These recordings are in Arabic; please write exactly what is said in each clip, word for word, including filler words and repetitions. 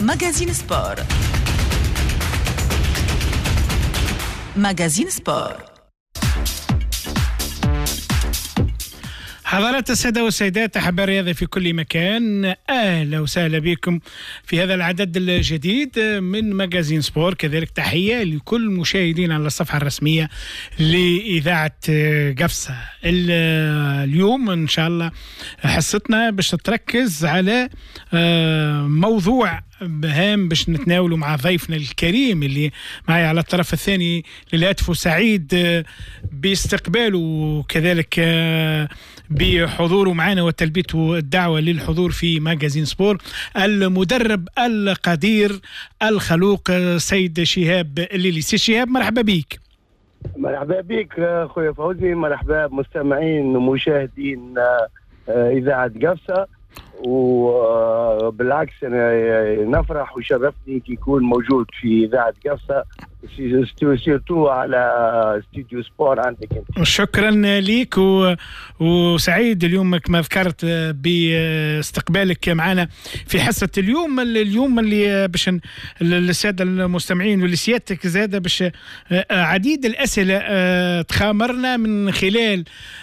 ماجازين سبور. ماجازين سبور. حضرات السادة والسيدات، أحباء الرياضة في كل مكان، أهلا وسهلا بكم في هذا العدد الجديد من ماجازين سبور. كذلك تحية لكل مشاهدين على الصفحة الرسمية لإذاعة قفصة. اليوم إن شاء الله حصتنا باش تركز على موضوع هام باش نتناوله مع ضيفنا الكريم اللي معي على الطرف الثاني للهاتف، سعيد باستقباله وكذلك بحضوره معنا وتلبيته الدعوة للحضور في ماجازين سبور، المدرب القدير الخلوق سيد شهاب الليلي. سي شهاب، مرحبا بك. مرحبا بك اخويا فوزي، مرحبا بمستمعين ومشاهدين اذاعه قفصه. وبالعكس انا نفرح وشرفني كي يكون موجود في اذاعه قفصه، سيرتو على استوديو سبور عندك انت. شكرا ليك و... وسعيد اليوم كما ذكرت باستقبالك معنا في حصه اليوم. اليوم اللي باش الساده المستمعين ولسيادتك زاده باش عديد الاسئله تخامرنا من خلال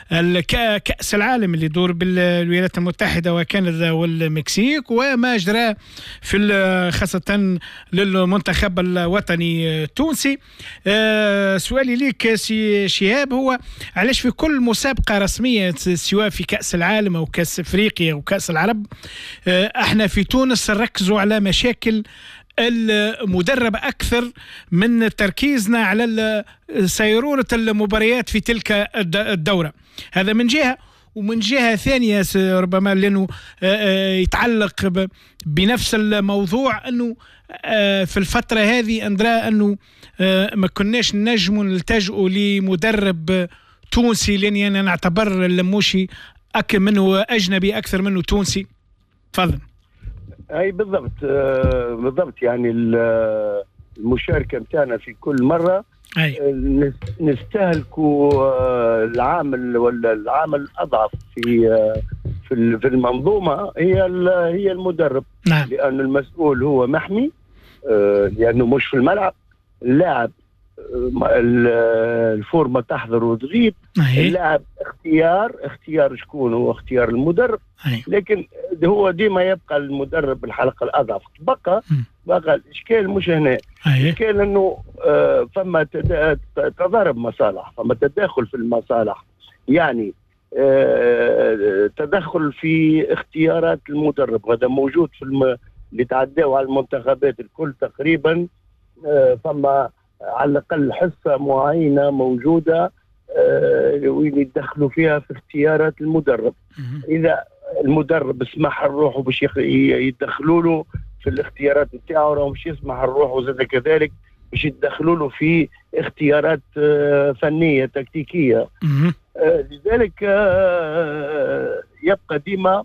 كأس العالم اللي يدور بالولايات المتحده وكندا والمكسيك، وما جرى في خاصه للمنتخب الوطني التونسي. أه سؤالي ليك سي شهاب هو علاش في كل مسابقة رسمية سواء في كأس العالم أو كأس أفريقيا أو كأس العرب أه احنا في تونس نركزوا على مشاكل المدرب أكثر من تركيزنا على سيرورة المباريات في تلك الدورة؟ هذا من جهة، ومن جهة ثانية ربما لأنه يتعلق بنفس الموضوع أنه في الفترة هذه أندرى أنه ما كناش نجم نلتجئوا لمدرب تونسي، لأني أنا نعتبر اللموشي أكثر منه أجنبي أكثر منه تونسي. تفضل. أي بالضبط بالضبط، يعني المشاركة متاعنا في كل مرة أي. نستهلكوا العامل ولا العامل الأضعف في في في المنظومة هي هي المدرب. نعم. لأن المسؤول هو محمي، لأنه مش في الملعب. اللاعب الفورمة تحضر وتغيب. اللاعب اختيار اختيار شكون هو اختيار المدرب. أي. لكن هو ديما يبقى المدرب الحلقة الأضعف. بقى بقى الإشكال مش هنا. الإشكال أنه فما تضارب مصالح، فما تداخل في المصالح، يعني تدخل في اختيارات المدرب. هذا موجود في الم... اللي تعداوا على المنتخبات الكل تقريبا. فما على الأقل حصة معينة موجودة وين يدخلوا فيها في اختيارات المدرب. إذا المدرب اسمح لروحه باش يدخلوا له في الاختيارات نتاعو، راهو مش يسمح لروحه زاد كذلك باش يدخلوا له في اختيارات فنية تكتيكية. لذلك يبقى ديما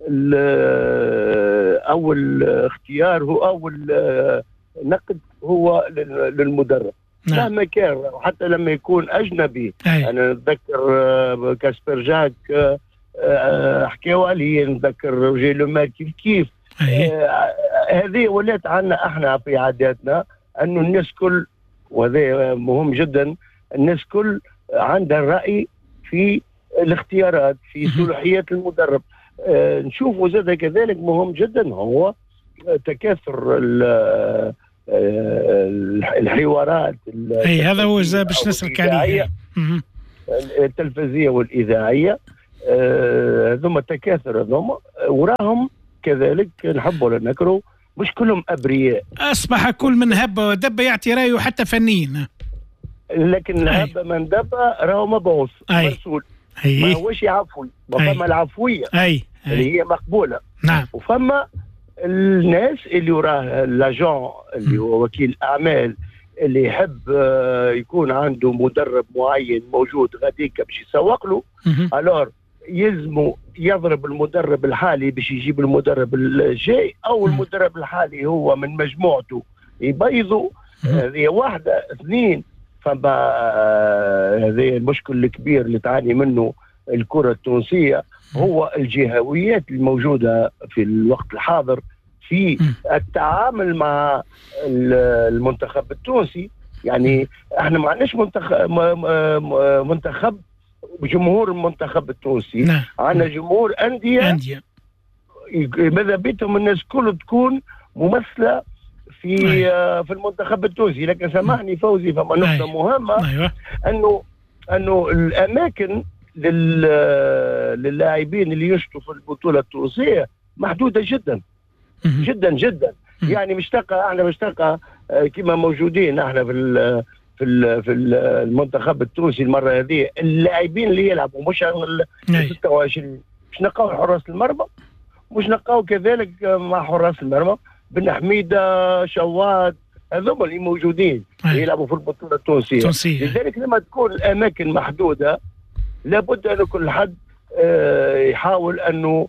أول اختيار هو أول نقد هو للمدرب مهما كان، حتى لما يكون أجنبي. أي. أنا نتذكر كاسبر جاك حكاوا عليه، نتذكر روجيه لومار كيف كيف. هذه ولات عنا احنا في عاداتنا أنه الناس كل، وهذا مهم جدا، الناس كل عندها الرأي في الاختيارات في صلاحيات المدرب. آه نشوفوا زاد كذلك مهم جدا هو تكاثر الحوارات. اي هذا هو باش نسلك عليه، التلفزية والإذاعية. هذوما آه تكاثر هذوما، وراهم كذلك نحبوا ولا نكرهوا مش كلهم أبرياء. أصبح كل من هب ودب يعطي رأيه حتى فنيين، لكن هب من دب راهو مبعوث مرسول، ما هوش عفوي. وفما العفوية أي. اللي هي مقبولة. نعم. وفما الناس اللي وراه لاجون اللي هو وكيل أعمال اللي يحب يكون عنده مدرب معين موجود غاديك باش يسوق له. الور يلزموا يضرب المدرب الحالي باش يجيب المدرب الجاي، او المدرب الحالي هو من مجموعته يبيضوا. هذه واحدة. اثنين، فما هذا المشكل الكبير اللي تعاني منه الكرة التونسية هو الجهويات الموجودة في الوقت الحاضر في التعامل مع المنتخب التونسي. يعني احنا ما عندناش منتخب منتخب جمهور المنتخب التونسي، عندنا جمهور أندية أندية ماذا بيتهم الناس كل تكون ممثلة في آه في المنتخب التونسي. لكن سامحني فوزي، فما نقطة مهمة أيوة. أنه أنه الأماكن للاعبين اللي يشتوا في البطولة التونسية محدودة جدا جدا جدا. يعني مش تلقى احنا مش تلقى كما موجودين احنا في ال في ال في المنتخب التونسي المره هذه اللاعبين اللي يلعبوا مش ستة وعشرين، مش نلقاو حراس المرمى، مش نلقاو كذلك مع حراس المرمى بن حميده شواد، هذوما اللي موجودين يلعبوا في البطوله التونسيه. لذلك لما تكون الاماكن محدوده لابد ان كل حد يحاول انه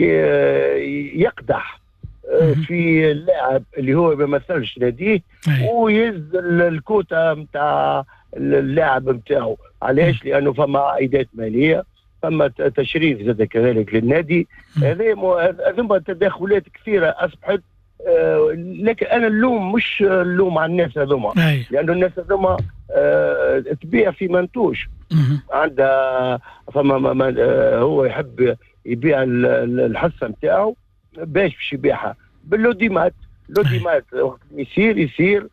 يقدح في اللاعب اللي هو ما مثلش ناديه ويز الكوتا نتاع اللاعب نتاعو. علاش؟ لانه فما عائدات ماليه، فما تشريف زاد كذلك للنادي. هذه تداخلات كثيره اصبحت. آه لكن انا اللوم مش اللوم على الناس هذوما، لانه الناس هذوما آه تبيع في منتوج. عندها فما آه هو يحب يبيع الحصه نتاعو باش باش يبيعها باللوديمات. لوديمات وقت يصير يصير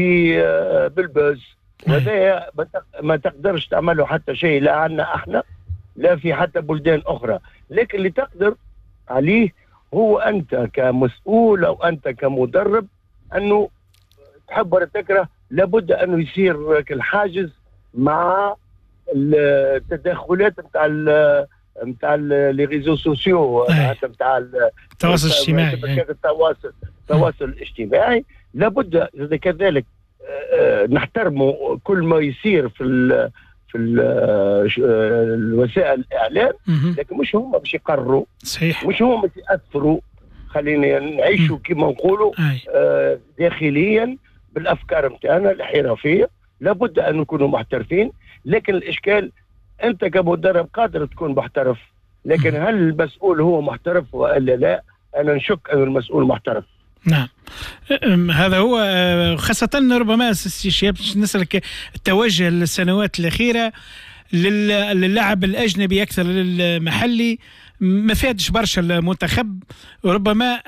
بالبوز، وهذا ما تقدرش تعمله حتى شيء لا عنا احنا لا في حتى بلدان اخرى. لكن اللي تقدر عليه هو انت كمسؤول او انت كمدرب، انه تحب ولا تكره لابد انه يصير الحاجز مع التدخلات نتاع نتاع لي ريزو سوسيو، نتاع التواصل الاجتماعي، التواصل التواصل الاجتماعي. لابد كذلك نحترموا كل ما يصير في ال في الوسائل الاعلام، لكن مش هم باش يقرروا، صحيح، مش هم باش ياثروا. خلينا نعيشوا كما نقولوا داخليا بالافكار نتاعنا الاحترافيه. لابد ان نكونوا محترفين، لكن الاشكال انت كمدرب قادر تكون محترف، لكن هل المسؤول هو محترف والا لا؟ انا نشك ان المسؤول محترف. نعم، هذا هو. خاصة ربما شياب نسألك التوجه السنوات الأخيرة للاعب الأجنبي أكثر للمحلي ما فادش برشا المنتخب. ربما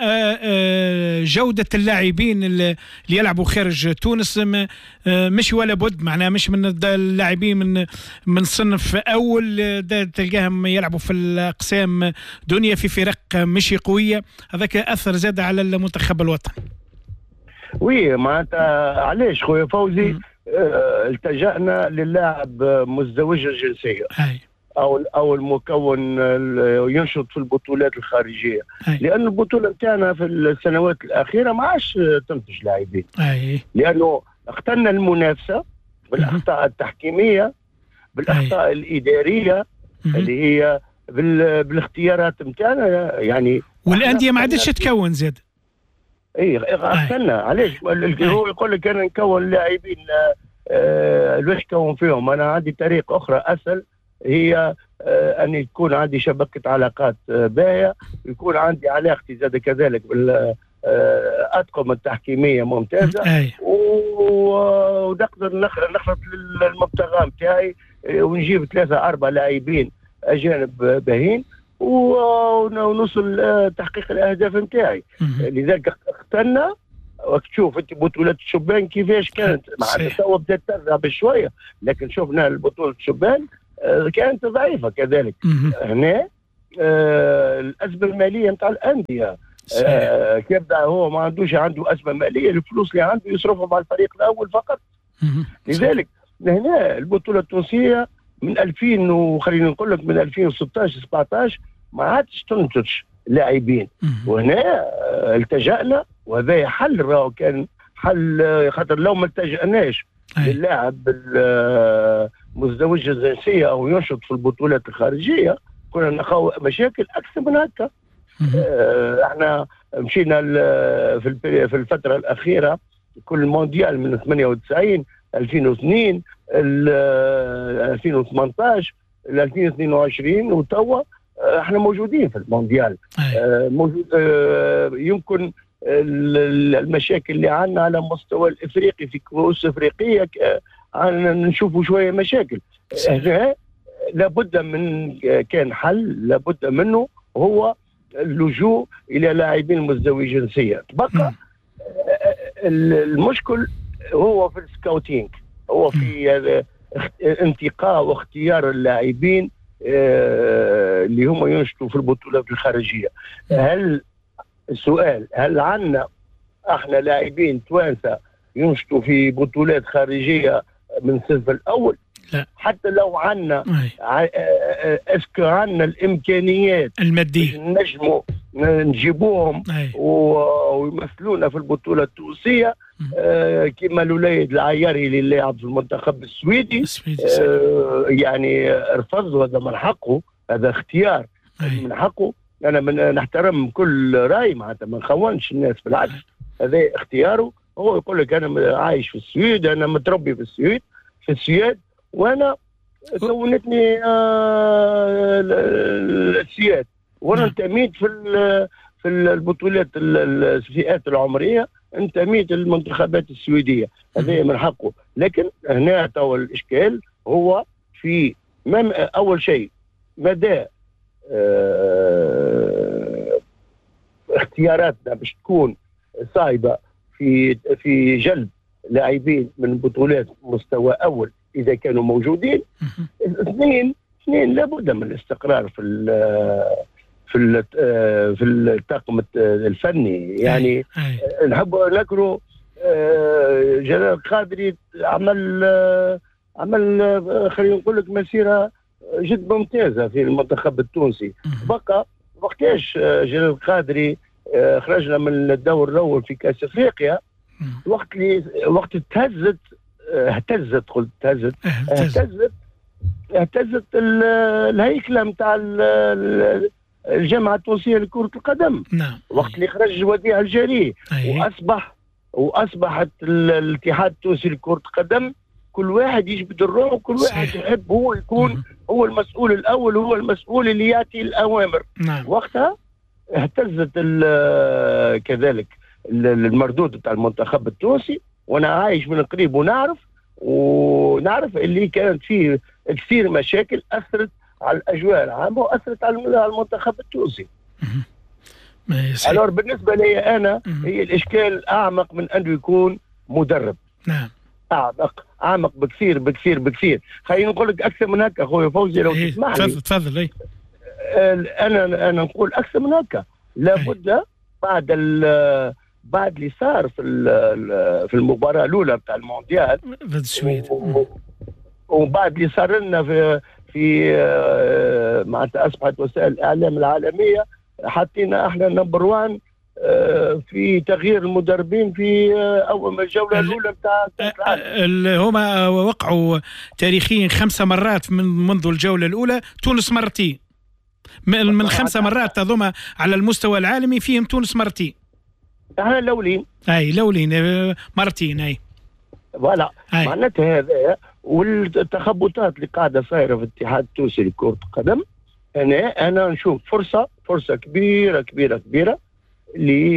جودة اللاعبين اللي يلعبوا خارج تونس مش ولا بد، معناها مش من اللاعبين من من صنف أول تلقاهم يلعبوا في الأقسام دنيا في فرق مش قوية. هذاك أثر زاد على المنتخب الوطني. وي معناتها علاش خويا فوزي اه التجأنا للاعب مزدوج الجنسية او او المكون ينشط في البطولات الخارجيه، لان البطوله نتاعنا في السنوات الاخيره ما عادش تنتج لاعبين، لانه اختلنا المنافسه بالاخطاء التحكيميه، بالاخطاء أي. الاداريه مم. اللي هي بالاختيارات نتاعنا. يعني والانديه ما عادش تكون زاد. اي اختلنا. علاش؟ هو يقول لك انا نكون لاعبين آه ليش كون فيهم؟ انا عندي طريق اخرى اسهل، هي آه أن يكون عندي شبكة علاقات آه باهية، يكون عندي علاقتي زاد كذلك بالأطقم آه التحكيمية ممتازة، ونقدر نخلط للمبتغى نتاعي ونجيب ثلاثة أربعة لاعبين أجانب باهين ونوصل تحقيق الأهداف نتاعي. لذلك اخترنا. وتشوف انت بطولة الشبان كيفاش كانت، مع توا بدات ترجع بشوية، لكن شفنا البطولة الشبان كانت ضعيفة كذلك. هنا آه الأزمة المالية نتاع الأندية آه كيبدا هو ما عندوش عنده أزمة مالية، الفلوس اللي عنده يصرفهم على الفريق الأول فقط. لذلك هنا البطولة التونسية من ألفين وخلينا نقول لك من ألفين وستطاش سبعطاش ما عادش تنتج لاعبين، وهنا آه التجأنا، وهذا حل راهو كان حل. خاطر لو ما التجأناش للاعب مزدوج الجنسية أو ينشط في البطولات الخارجية كنا نلقاو مشاكل أكثر من هكا. اه احنا مشينا في في الفترة الأخيرة كل مونديال من ثمانية وتسعين ألفين واثنين ألفين وثمانطاش ألفين واثنين وعشرين وتوا احنا موجودين في المونديال. اه موجود اه يمكن المشاكل اللي عندنا على مستوى الافريقي في كؤوس افريقيه نشوفوا شويه مشاكل. هنا لابد من كان حل لابد منه هو اللجوء الى لاعبين مزدوجي الجنسيه. بقى المشكل هو في السكاوتينج، هو في انتقاء واختيار اللاعبين اللي هم ينشطوا في البطولات الخارجيه. هل السؤال هل عندنا احنا لاعبين توانسه ينشطوا في بطولات خارجيه من الصف الاول؟ لا. حتى لو عندنا اسكو عندنا الامكانيات الماديه نجموا نجيبوهم ويمثلونا في البطوله التونسيه آه كما الوليد العياري اللي لاعب في المنتخب السويدي آه يعني رفضوا، هذا من حقه، هذا اختيار أي. من حقه. انا من نحترم كل راي معناتها ما نخونش الناس، بالعكس هذا اختياره. هو يقول لك انا عايش في السويد، انا متربي في السويد في السويد وانا كونتني آه السياد وانا انتميت في في البطولات الفئات العمريه، انتميت للمنتخبات السويديه، هذا من حقه. لكن هنا تو الاشكال هو في اول شيء مدى اه اختياراتنا باش تكون صعبه في في جلب لاعبين من بطولات مستوى اول اذا كانوا موجودين. اثنين اثنين لابد من الاستقرار في في في الطاقم الفني. يعني نحب نذكروا جلال القادري عمل عمل خلينا نقول لك مسيره جد ممتازه في المنتخب التونسي. بقى وقتاش جلال القادري خرجنا من الدور الاول في كاس افريقيا، وقت اللي وقت اهتزت اهتزت قلت اهتزت اهتزت اهتزت الهيكله نتاع الجامعه التونسيه لكره القدم. نعم. وقت اللي خرج وديع الجري واصبح واصبحت الاتحاد التونسي لكره القدم كل واحد يجبد الروح وكل واحد يحب هو يكون مم. هو المسؤول الاول، هو المسؤول اللي يعطي الاوامر. نعم. وقتها اهتزت كذلك المردود بتاع المنتخب التونسي، وانا عايش من قريب ونعرف ونعرف اللي كانت فيه كثير مشاكل اثرت على الاجواء العامه واثرت على المنتخب التونسي. الور بالنسبه لي انا مم. هي الاشكال اعمق من انه يكون مدرب. نعم. اعمق اعمق بكثير بكثير بكثير. خليني نقول لك اكثر من هكا اخوي فوزي لو ايه تسمح لي. تفضل تفضل. ايه انا انا نقول اكثر من هكا. لابد ايه. بعد بعد اللي صار في في المباراه الاولى بتاع المونديال في السويد وبعد اللي صار لنا في في معناتها اصبحت وسائل الاعلام العالميه حطينا احنا نمبر واحد في تغيير المدربين في اول الجوله الاولى بتاع العالم. هما وقعوا تاريخيا خمسه مرات من منذ الجوله الاولى، تونس مرتين من, من خمسه مرات تضم على المستوى العالمي فيهم تونس مرتين. احنا الاولين اي الاولين مرتين. اي فوالا معناتها هذا. والتخبطات اللي قاعده صايره في الاتحاد التونسي لكره القدم، انا انا نشوف فرصه فرصه كبيره كبيره كبيره ل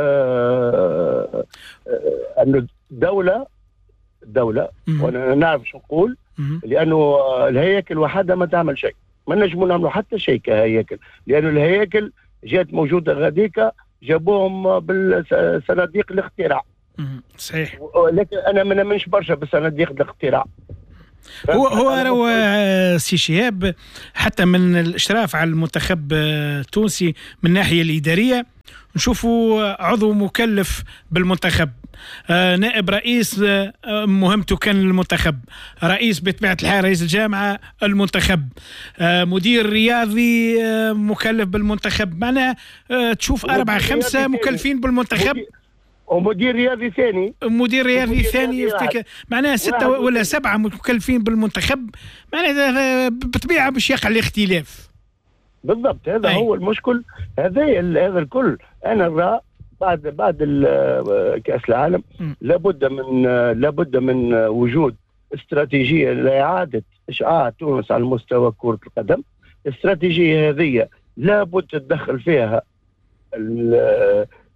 انه الدوله الدوله وانا نعرف شو نقول، لانه الهياكل وحدها ما تعمل شيء، ما نجموا نعملوا حتى شيء كهياكل، لانه الهياكل جات موجوده غاديكا جابوهم بالصناديق الاختراع. صحيح. لكن انا ما نامنش برشا بصناديق الاختراع. هو هو هو سي شهاب حتى من الاشراف على المنتخب التونسي من الناحيه الاداريه نشوفوا عضو مكلف بالمنتخب، آه نائب رئيس آه مهمته كان المنتخب، رئيس بطبيعة الحال رئيس الجامعة المنتخب، آه مدير رياضي آه مكلف بالمنتخب. معناها آه تشوف أربعة خمسة مكلفين بالمنتخب ومدير رياضي ثاني مدير رياضي ثاني معناها ستة ولا سبعة مكلفين بالمنتخب. معناها بطبيعة باش يقع الاختلاف. بالضبط هذا أي. هو المشكل. هذا هذا الكل انا نرى بعد بعد كاس العالم م. لابد من لابد من وجود استراتيجيه لاعاده اشعاع تونس على مستوى كره القدم. الاستراتيجيه هذه لابد تدخل فيها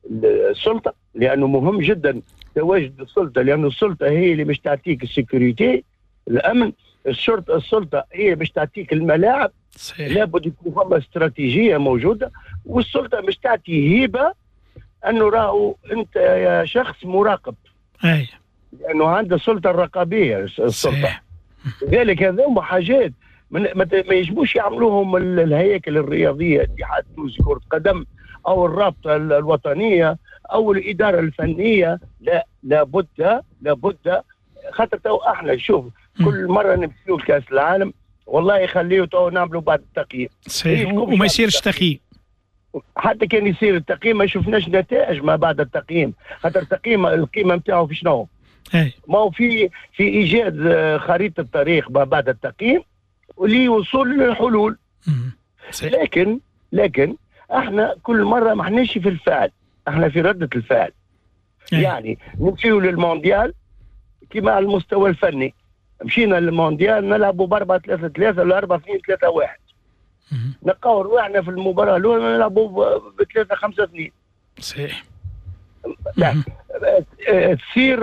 السلطه، لانه مهم جدا تواجد السلطه، لانه السلطه هي اللي باش تعطيك السيكوريتي الامن. الشرطه السلطه هي باش تعطيك الملاعب، صحيح. لابد يكون فما استراتيجيه موجوده، والسلطه باش تعطي هيبه انه راهو انت يا شخص مراقب، اي لانه عنده السلطه الرقابيه السلطه. لذلك هذوما حاجات ما يجبوش يعملوهم الهياكل الرياضيه، اتحاد تونسي كره قدم او الرابطه الوطنيه او الاداره الفنيه، لا لابد لابد خاطر تو احنا شوف كل مره نمشيو لكاس العالم والله يخليه تو نعملوا بعد التقييم صحيح، وما يصيرش تقييم. حتى كان يصير التقييم ما شفناش نتائج ما بعد التقييم، خاطر التقييم القيمه نتاعو في شنو؟ ما هو في في ايجاد خريطه طريق ما بعد التقييم ولوصول للحلول. لكن لكن احنا كل مره ما احناش في الفعل، احنا في رده الفعل. أي. يعني نمشيو للمونديال كما على المستوى الفني، مشينا للمونديال نلعبوا ب أربعة ثلاثة ثلاثة ولا أربعة اثنين ثلاثة واحد، نلقاو رواحنا في المباراه الاولى نلعبوا ب ثلاثة خمسة اثنين. صحيح. لا تصير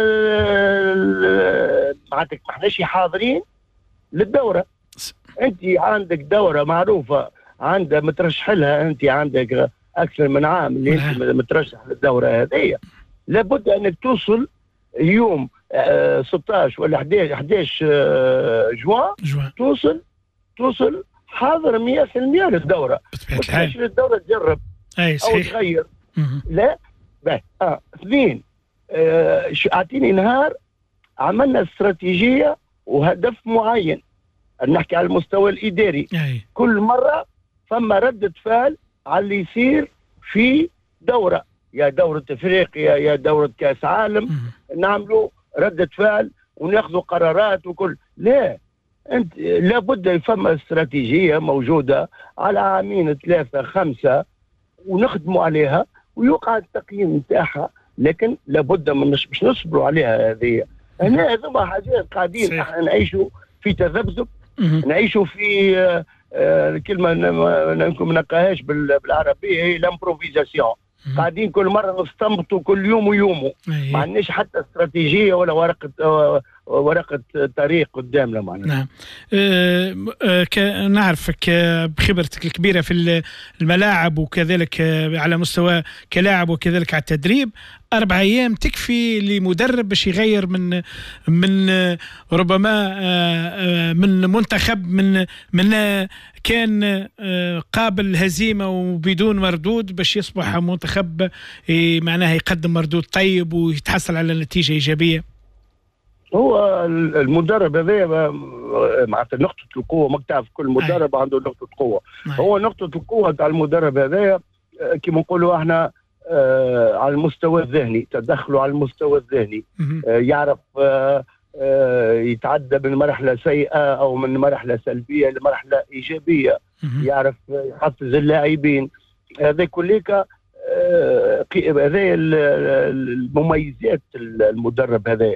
معناتها ما احناش حاضرين للدوره. انت عندك دوره معروفه عندها مترشح لها، انت عندك اكثر من عام اللي انت مترشح للدوره هذه، لابد انك توصل اليوم آه ستة عشر ولا أحد عشر آه جوان توصل توصل حاضر مئة في المئة للدوره، مش للدوره تجرب او تغير. لا باهي اه اثنين آه اعطيني نهار عملنا استراتيجيه وهدف معين، نحكي على المستوى الاداري. أي. كل مره فما رده فعل على اللي يصير في دوره، يا دوره افريقيا يا دوره كاس عالم، نعملوا رده فعل وناخذوا قرارات وكل. لا انت لابد فما استراتيجيه موجوده على عامين ثلاثه خمسه ونخدموا عليها ويوقع التقييم نتاعها، لكن لابد من مش نصبروا عليها. هذه هنا هذوما حاجات قاعدين احنا نعيشوا في تذبذب، نعيشوا في آه الكلمه ما نلقاهاش بالعربيه هي الامبروفيزاسيون، قاعدين كل مره نستنبطوا كل يوم ويومه، ما عندناش حتى استراتيجيه ولا ورقه آه ورقه طريق قدامنا معنا. نعم. أه أه نعرفك بخبرتك الكبيره في الملاعب وكذلك على مستوى كلاعب وكذلك على التدريب، أربع أيام تكفي لمدرب باش يغير من من ربما من منتخب من من كان قابل هزيمة وبدون مردود باش يصبح منتخب معناها يقدم مردود طيب ويتحصل على نتيجة إيجابية؟ هو المدرب هذا معناتها نقطة القوة، ما تعرف كل مدرب أي. عنده نقطة قوة. أي. هو نقطة القوة تاع المدرب هذا كما نقولوا احنا آه على المستوى الذهني، تدخله على المستوى الذهني، آه يعرف آه آه يتعدى من مرحلة سيئة أو من مرحلة سلبية لمرحلة إيجابية، يعرف يحفز اللاعبين. هذا كلك آه هذا المميزات المدرب هذا.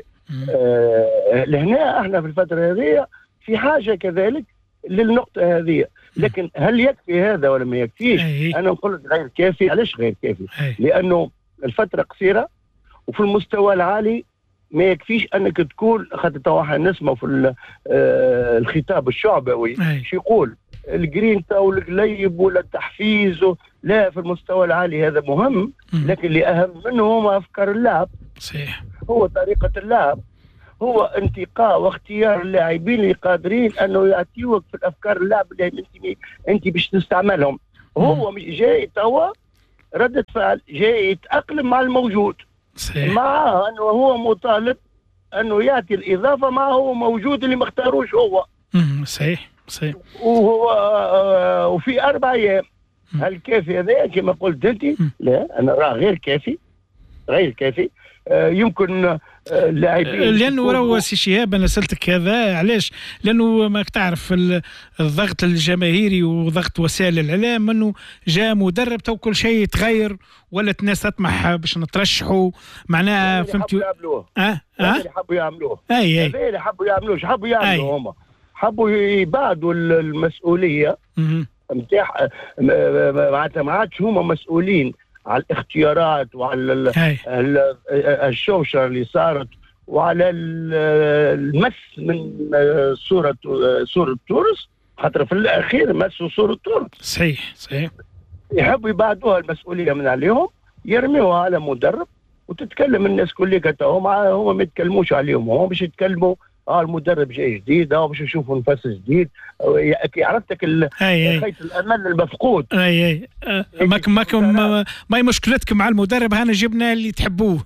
آه لهنا احنا في الفترة هذه في حاجة كذلك للنقطة هذه، لكن هل يكفي هذا ولا ما يكفيش؟ أي. أنا نقول لك غير كافي. علاش غير كافي؟ أي. لأنه الفترة قصيرة وفي المستوى العالي ما يكفيش أنك تكون، خاطر تو احنا نسمع في آه الخطاب الشعبوي شو يقول الجرين تاو القليب ولا التحفيز، لا في المستوى العالي هذا مهم، لكن اللي أهم منه هو أفكار اللعب. صحيح. هو طريقة اللعب، هو انتقاء واختيار اللاعبين اللي قادرين انه يعطيوك في الافكار اللعب اللي انت انت باش تستعملهم. هو مش جاي توا ردة فعل، جاي يتاقلم مع الموجود. صحيح. مع انه هو مطالب انه يعطي الاضافه ما هو موجود اللي ما اختاروش هو. امم صحيح صحيح. وهو آه وفي اربع ايام هل كافي هذا كما قلت انت؟ لا انا راه غير كافي، غير كافي. آه يمكن اللاعبين آه لانه راهو سي شهاب انا سالتك هذا علاش؟ لانه ما تعرف الضغط الجماهيري وضغط وسائل الاعلام انه جاء مدرب تو كل شيء يتغير، ولات الناس تطمح باش نترشحوا معناها فهمتوا؟ اه اه اللي حبوا يعملوه اي اي اللي حبوا يعملوه شو حبوا يعملوا هما؟ حبوا يبعدوا المسؤوليه نتاع معناتها ما عادش هما مسؤولين على الاختيارات وعلى ال ال الشوشره اللي صارت وعلى المس من صوره صوره تونس، خاطر في الاخير مسوا صوره تونس. صحيح صحيح. يحبوا يبعدوها المسؤوليه من عليهم، يرميوها على مدرب، وتتكلم الناس كلها هما هما ما يتكلموش عليهم، هما باش يتكلموا اه المدرب جاي جديد، اه باش نشوفوا نفس جديد، عرفتك خيط الامل المفقود. اي اي ماكم ماكم ما مشكلتكم مع المدرب، هانا جبنا اللي تحبوه.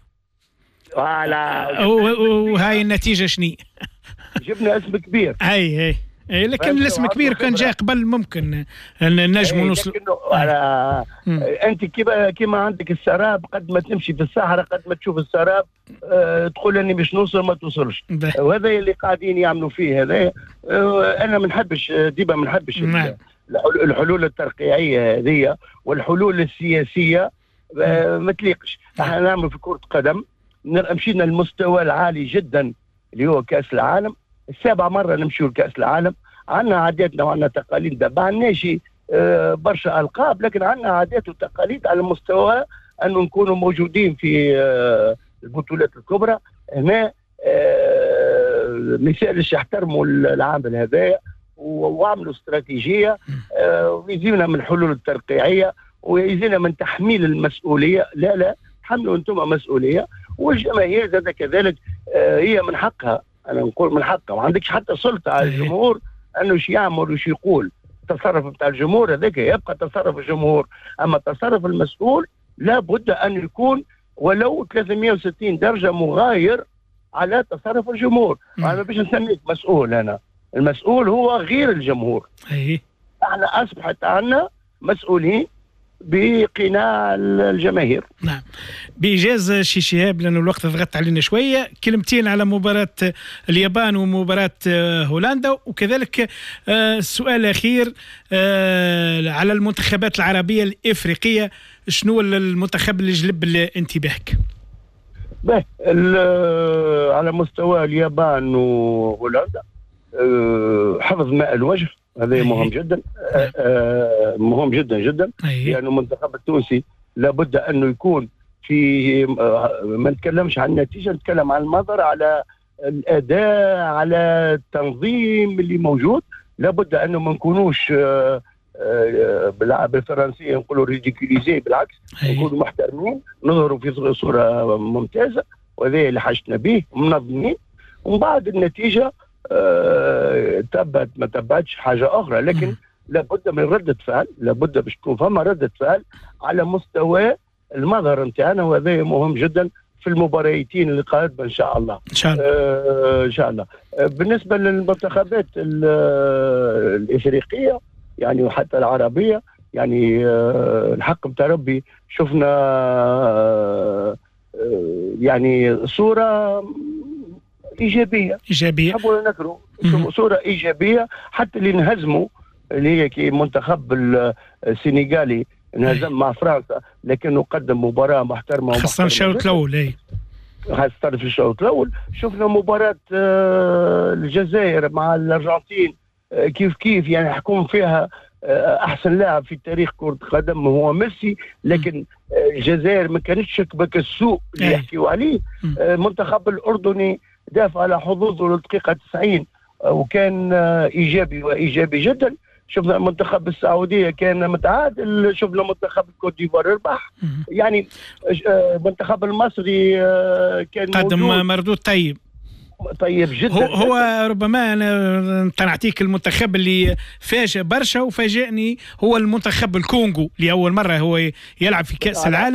فوالا. وهاي النتيجه شني؟ جبنا اسم كبير. اي اي اي لكن الاسم كبير كان جاي قبل ممكن نجموا نوصلوا. انت كيما كيما عندك السراب، قد ما تمشي في الصحراء قد ما تشوف السراب أه تقول اني باش نوصل ما توصلش، وهذا اللي قاعدين يعملوا فيه. هذا أه انا ما نحبش ديما ما نحبش الحلول الترقيعيه هذه والحلول السياسيه أه ما تليقش. احنا نعمل في كره قدم، مشينا للمستوى العالي جدا اللي هو كاس العالم، السابع مرة نمشيو لكأس العالم، عندنا عاداتنا وعندنا تقاليدنا، ما عندناش آه برشا ألقاب، لكن عندنا عادات وتقاليد على مستوى أنه نكونوا موجودين في آه البطولات الكبرى. هنا آه مثال يحترموا العامل هذايا وعملوا استراتيجية آه ويزينا من الحلول الترقيعية ويزينا من تحميل المسؤولية. لا لا تحملوا أنتم مسؤولية، والجماهير ذات كذلك آه هي من حقها، أنا نقول من حقه، ما عندكش حتى سلطة على الجمهور أنه وش يعمل وش يقول. التصرف بتاع الجمهور هذاك يبقى تصرف الجمهور، أما التصرف المسؤول لابد أن يكون ولو ثلاثمئة وستين درجة مغاير على تصرف الجمهور. أنا باش نسميك مسؤول، أنا المسؤول هو غير الجمهور. أيه. احنا أصبحت عنا مسؤولين بقناع الجماهير. نعم. بإيجاز شي شهاب لأنه الوقت ضغط علينا شوية، كلمتين على مباراة اليابان ومباراة هولندا، وكذلك السؤال الأخير على المنتخبات العربية الإفريقية، شنو المنتخب اللي جلب انتباهك؟ به على مستوى اليابان وهولندا حفظ ماء الوجه، هذا مهم جدا. آه مهم جدا جدا، لأنه يعني المنتخب التونسي لابد أنه يكون في آه ما نتكلمش عن النتيجة، نتكلم عن المنظر، على الأداء، على التنظيم اللي موجود. لابد أنه ما نكونوش آه آه بالفرنسية نقولوا ريديكوليزي، بالعكس نكونوا محترمين، نظهروا في صورة ممتازة، وهذا اللي حاجتنا به، منظمين. ومن بعد النتيجة أه تبت ما تبتش حاجة أخرى، لكن لابد من ردة فعل، لابد باش تكون فما ردة فعل على مستوى المظهر نتاعنا، وهذا مهم جدا في المباريتين اللي قادمة إن شاء الله. إن شاء الله. أه إن شاء الله. أه بالنسبة للمنتخبات الإفريقية يعني وحتى العربية، يعني أه الحق بتاع ربي شفنا أه يعني صورة إيجابية إيجابية حبوا نذكروا صورة إيجابية، حتى اللي انهزموا اللي هي كي منتخب السنغالي انهزم مع فرنسا، لكنه قدم مباراة محترمة، خاصة الشوط الأول. أي خاصة في الشوط الأول. شفنا مباراة الجزائر مع الأرجنتين كيف كيف يعني حكون فيها أحسن لاعب في تاريخ كرة قدم هو ميسي، لكن الجزائر ما كانتش شكبك السوء اللي يحكيوا عليه. المنتخب الأردني دافع على حظوظه للدقيقة تسعين وكان إيجابي وإيجابي جدا. شفنا المنتخب السعودية كان متعادل، شفنا منتخب الكوت ديفوار ربح، يعني المنتخب المصري كان قدم مردود طيب طيب جدا. هو, هو ربما انا نعطيك المنتخب اللي فاجأ برشا وفاجئني هو المنتخب الكونغو، لاول مره هو يلعب في كأس العالم.